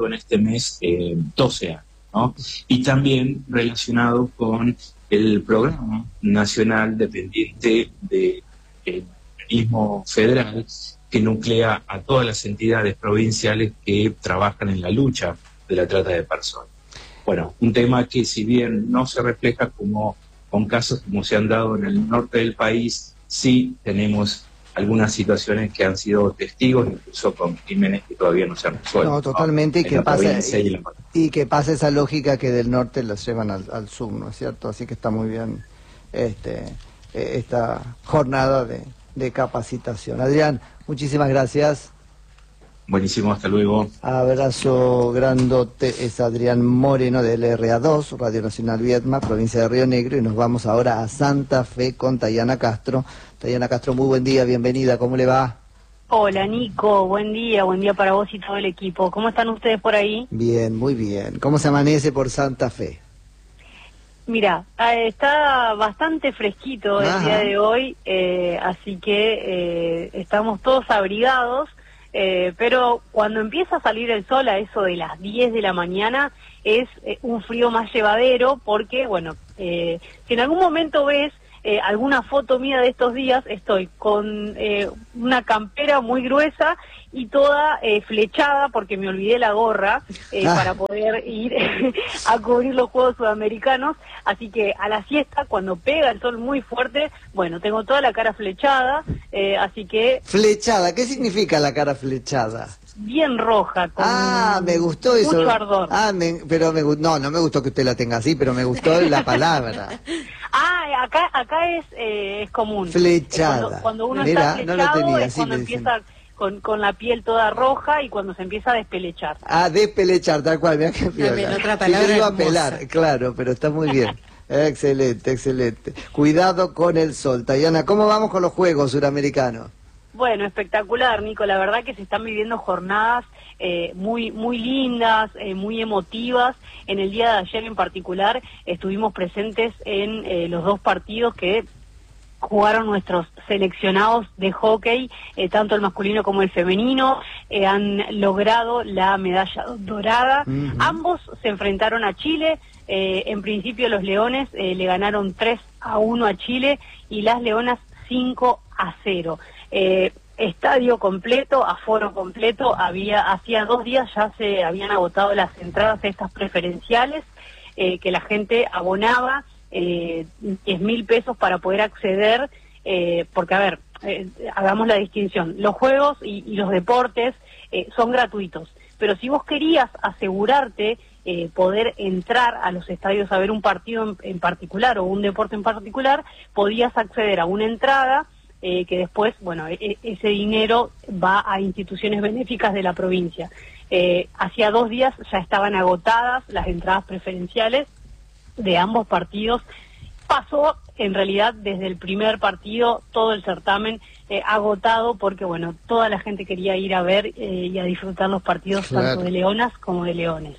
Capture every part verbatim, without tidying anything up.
cumpliendo en este mes eh, doce años, ¿no? Y también relacionado con el Programa Nacional Dependiente del Organismo Federal, que nuclea a todas las entidades provinciales que trabajan en la lucha de la trata de personas. Bueno, un tema que si bien no se refleja como con casos como se han dado en el norte del país, sí tenemos algunas situaciones que han sido testigos, incluso con crímenes que todavía no se han resuelto. No, totalmente, ¿no? y, que pasa, y, y, y que pasa esa lógica que del norte los llevan al, al sur, ¿no es cierto? Así que está muy bien este, esta jornada de, de capacitación. Adrián, muchísimas gracias. Buenísimo, hasta luego. Abrazo grandote, es Adrián Moreno del R A dos, Radio Nacional Viedma, provincia de Río Negro, y nos vamos ahora a Santa Fe con Tayana Castro. Tayana Castro, muy buen día, bienvenida, ¿cómo le va? Hola Nico, buen día, buen día para vos y todo el equipo. ¿Cómo están ustedes por ahí? Bien, muy bien. ¿Cómo se amanece por Santa Fe? Mira, está bastante fresquito el Ajá. día de hoy, eh, así que eh, estamos todos abrigados. Eh, pero cuando empieza a salir el sol a eso de las diez de la mañana es eh, un frío más llevadero porque, bueno, eh, si en algún momento ves eh, alguna foto mía de estos días, estoy con eh, una campera muy gruesa y toda eh, flechada porque me olvidé la gorra eh, ah. para poder ir a cubrir los Juegos Sudamericanos, así que a la siesta, cuando pega el sol muy fuerte, bueno, tengo toda la cara flechada, eh, así que... Flechada, ¿qué significa la cara flechada? Bien roja, con ah, me gustó eso. Mucho ardor. Ah, me, pero me no, no me gustó que usted la tenga así, pero me gustó la palabra. Ah, acá acá es eh, es común. Flechada. Cuando, cuando uno Mirá, está flechado no lo tenía, es sí cuando empieza con, con la piel toda roja y cuando se empieza a despelechar. Ah, despelechar, tal cual, mirá que También otra palabra sí, yo iba hermosa. a pelar, claro, pero está muy bien. Excelente, excelente. Cuidado con el sol. Tayana, ¿cómo vamos con los Juegos Suramericanos? Bueno, espectacular, Nico. La verdad que se están viviendo jornadas eh, muy muy lindas, eh, muy emotivas. En el día de ayer en particular estuvimos presentes en eh, los dos partidos que jugaron nuestros seleccionados de hockey, eh, tanto el masculino como el femenino. Eh, han logrado la medalla dorada. Uh-huh. Ambos se enfrentaron a Chile. Eh, en principio los Leones eh, le ganaron tres a uno a Chile y las Leonas cinco a cero. Eh, estadio completo, aforo completo, había hacía dos días ya se habían agotado las entradas estas preferenciales, eh, que la gente abonaba eh, diez mil pesos para poder acceder, eh, porque a ver, eh, hagamos la distinción, los juegos y, y los deportes eh, son gratuitos, pero si vos querías asegurarte eh, poder entrar a los estadios a ver un partido en, en particular o un deporte en particular, podías acceder a una entrada Eh, que después, bueno, e ese dinero va a instituciones benéficas de la provincia. Eh, hacía dos días ya estaban agotadas las entradas preferenciales de ambos partidos. Pasó, en realidad, desde el primer partido, todo el certamen eh, agotado, porque, bueno, toda la gente quería ir a ver eh, y a disfrutar los partidos, claro, tanto de leonas como de leones.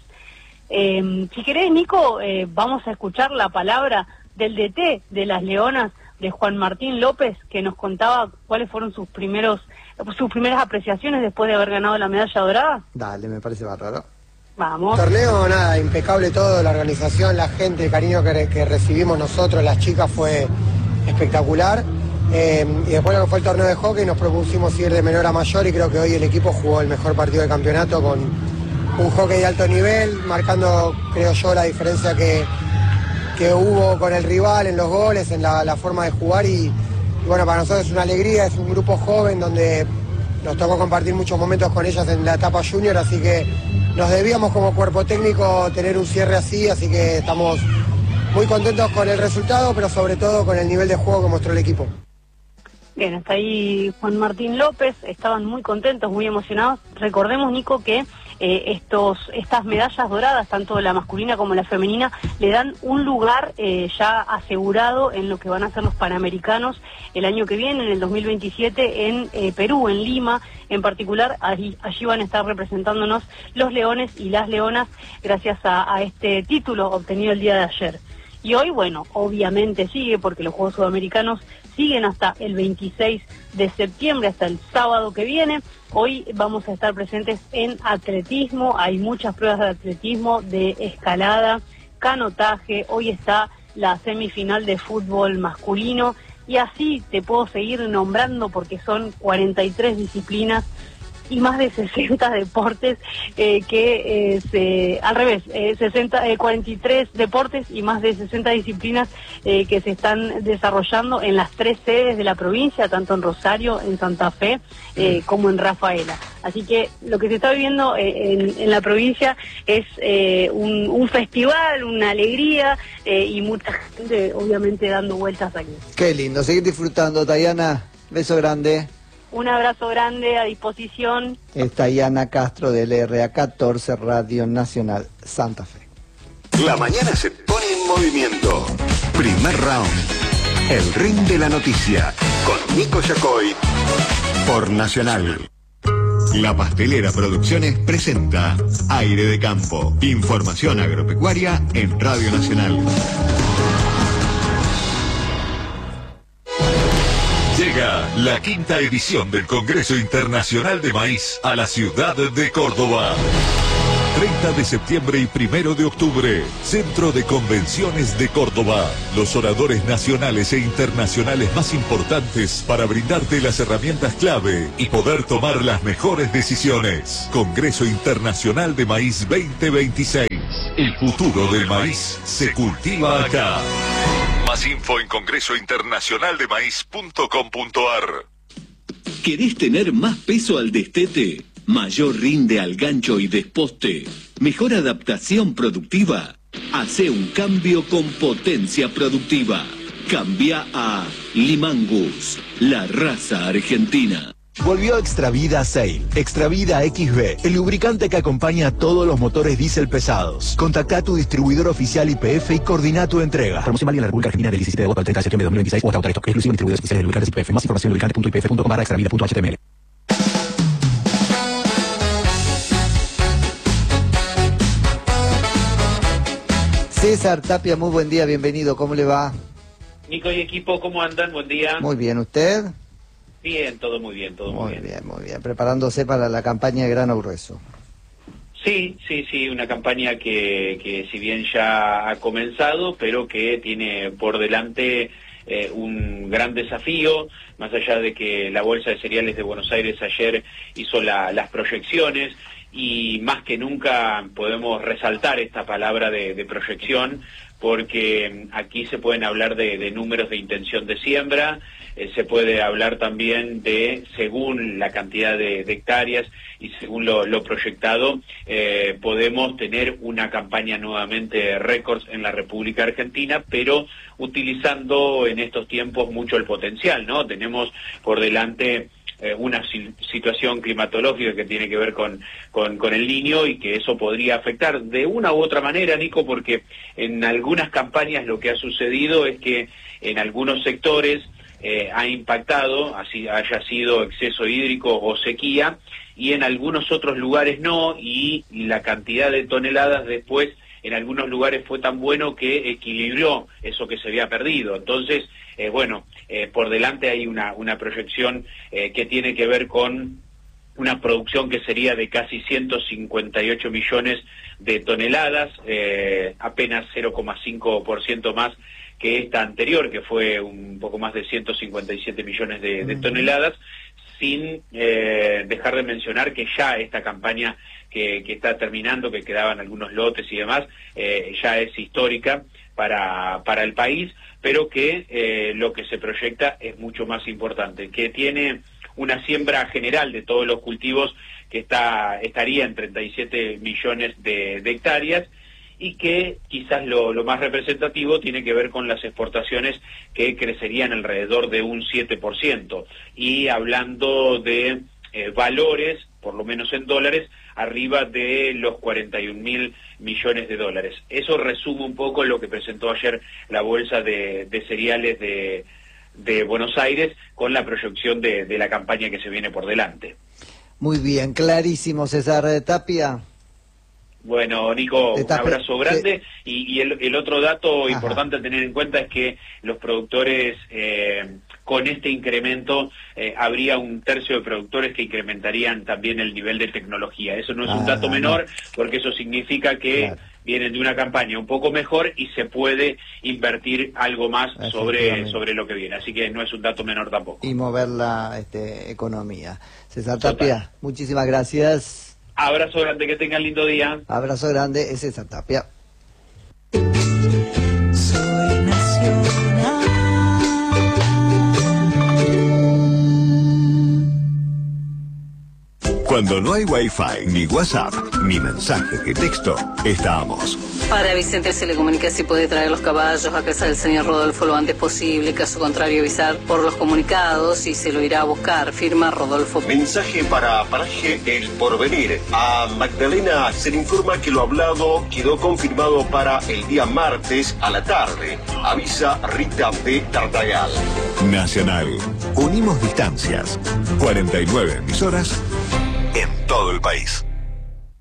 Eh, si querés, Nico, eh, vamos a escuchar la palabra del D T de las Leonas, de Juan Martín López, que nos contaba cuáles fueron sus primeros sus primeras apreciaciones después de haber ganado la medalla dorada. Dale, me parece bárbaro. Vamos. Torneo, nada, impecable todo, la organización, la gente, el cariño que, que recibimos nosotros, las chicas, fue espectacular. Eh, y después lo que fue el torneo de hockey nos propusimos ir de menor a mayor y creo que hoy el equipo jugó el mejor partido del campeonato con un hockey de alto nivel, marcando, creo yo, la diferencia que que hubo con el rival en los goles, en la, la forma de jugar y, y bueno, para nosotros es una alegría, es un grupo joven donde nos tocó compartir muchos momentos con ellas en la etapa junior, así que nos debíamos como cuerpo técnico tener un cierre así, así que estamos muy contentos con el resultado, pero sobre todo con el nivel de juego que mostró el equipo. Bien, hasta ahí Juan Martín López, estaban muy contentos, muy emocionados. Recordemos, Nico, que eh, estos estas medallas doradas, tanto la masculina como la femenina, le dan un lugar eh, ya asegurado en lo que van a ser los Panamericanos el año que viene, en el dos mil veintisiete, en eh, Perú, en Lima. En particular, allí, allí van a estar representándonos los leones y las leonas gracias a, a este título obtenido el día de ayer. Y hoy, bueno, obviamente sigue, porque los Juegos Sudamericanos siguen hasta el veintiséis de septiembre, hasta el sábado que viene. Hoy vamos a estar presentes en atletismo, hay muchas pruebas de atletismo, de escalada, canotaje, hoy está la semifinal de fútbol masculino, y así te puedo seguir nombrando porque son cuarenta y tres disciplinas y más de sesenta deportes eh, que eh, se, al revés, eh, sesenta, eh, cuarenta y tres deportes y más de sesenta disciplinas eh, que se están desarrollando en las tres sedes de la provincia, tanto en Rosario, en Santa Fe, eh, como en Rafaela. Así que lo que se está viviendo eh, en, en la provincia es eh, un, un festival, una alegría eh, y mucha gente obviamente dando vueltas aquí. Qué lindo, seguir disfrutando, Tayana. Beso grande. Un abrazo grande, a disposición. Es Tayana Castro del R A catorce, Radio Nacional Santa Fe. La mañana se pone en movimiento. Primer round. El ring de la noticia. Con Nico Yacoy. Por Nacional. La Pastelera Producciones presenta Aire de Campo. Información agropecuaria en Radio Nacional. Llega la quinta edición del Congreso Internacional de Maíz a la ciudad de Córdoba. treinta de septiembre y primero de octubre, Centro de Convenciones de Córdoba. Los oradores nacionales e internacionales más importantes para brindarte las herramientas clave y poder tomar las mejores decisiones. Congreso Internacional de Maíz veinte veintiséis. El futuro del maíz se cultiva acá. Más info en congreso internacional de maíz punto com punto ar. ¿Querés tener más peso al destete? ¿Mayor rinde al gancho y desposte? ¿Mejor adaptación productiva? Hace un cambio con potencia productiva. Cambia a Limangus, la raza argentina. Volvió Extravida Sail, Extravida X B, el lubricante que acompaña a todos los motores diésel pesados. Contacta a tu distribuidor oficial Y P F y coordina tu entrega. Promoción válida en la República Argentina del diecisiete de agosto al treinta de septiembre de dos mil veintiséis o hasta autorestock. Exclusivo en distribuidores oficiales de lubricantes Y P F. Más información en lubricante punto i p f punto com barra extravida punto h t m l. César Tapia, muy buen día, bienvenido, ¿cómo le va? Nico y equipo, ¿cómo andan? Buen día. Muy bien, ¿usted? Bien, todo muy bien, todo muy, muy bien. bien. Muy bien, preparándose para la campaña de grano grueso. Sí, sí, sí, una campaña que, que si bien ya ha comenzado, pero que tiene por delante eh, un gran desafío, más allá de que la Bolsa de Cereales de Buenos Aires ayer hizo la, las proyecciones, y más que nunca podemos resaltar esta palabra de, de proyección, porque aquí se pueden hablar de, de números de intención de siembra, eh, se puede hablar también de, según la cantidad de, de hectáreas y según lo, lo proyectado, eh, podemos tener una campaña nuevamente récords en la República Argentina, pero utilizando en estos tiempos mucho el potencial, ¿no? Tenemos por delante eh, una si situación climatológica que tiene que ver con, con, con el Niño, y que eso podría afectar de una u otra manera, Nico, porque en algunas campañas lo que ha sucedido es que en algunos sectores eh, ha impactado, así haya sido exceso hídrico o sequía, y en algunos otros lugares no, y la cantidad de toneladas después en algunos lugares fue tan bueno que equilibró eso que se había perdido. Entonces, eh, bueno, eh, por delante hay una, una proyección eh, que tiene que ver con una producción que sería de casi ciento cincuenta y ocho millones de toneladas, eh, apenas cero coma cinco por ciento más que esta anterior, que fue un poco más de ciento cincuenta y siete millones de, de toneladas, sin eh, dejar de mencionar que ya esta campaña que, que está terminando, que quedaban algunos lotes y demás, eh, ya es histórica para, para el país, pero que eh, lo que se proyecta es mucho más importante, que tiene una siembra general de todos los cultivos que está estaría en treinta y siete millones de, de hectáreas, y que quizás lo, lo más representativo tiene que ver con las exportaciones, que crecerían alrededor de un siete por ciento, y hablando de eh, valores, por lo menos en dólares, arriba de los cuarenta y un mil millones de dólares. Eso resume un poco lo que presentó ayer la Bolsa de, de Cereales de, de Buenos Aires, con la proyección de, de la campaña que se viene por delante. Muy bien, clarísimo, César Tapia. Bueno, Nico, un abrazo grande. Sí. Y, y el, el otro dato Ajá. importante a tener en cuenta es que los productores, eh, con este incremento, eh, habría un tercio de productores que incrementarían también el nivel de tecnología. Eso no es ah, un dato menor, no. porque eso significa que claro. vienen de una campaña un poco mejor y se puede invertir algo más sobre, sobre lo que viene. Así que no es un dato menor tampoco. Y mover la este, economía. César Tapia, Total. muchísimas gracias. Abrazo grande, que tengan lindo día. Abrazo grande, es César Tapia. Soy nacional. Cuando no hay Wi-Fi, ni WhatsApp, ni mensajes de texto, estamos. Para Vicente se le comunica si puede traer los caballos a casa del señor Rodolfo lo antes posible. Caso contrario, avisar por los comunicados y se lo irá a buscar. Firma Rodolfo. Mensaje para Paraje El Porvenir. A Magdalena se le informa que lo hablado quedó confirmado para el día martes a la tarde. Avisa Rita de Tartagal. Nacional. Unimos distancias. cuarenta y nueve emisoras en todo el país.